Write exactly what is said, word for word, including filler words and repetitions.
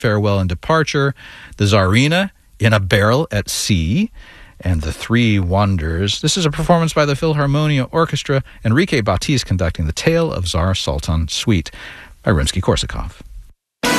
Farewell and Departure, the Tsarina, In a Barrel at Sea, and The Three Wonders. This is a performance by the Philharmonia Orchestra, Enrique Batiz conducting the Tale of Tsar Sultan Suite by Rimsky-Korsakov.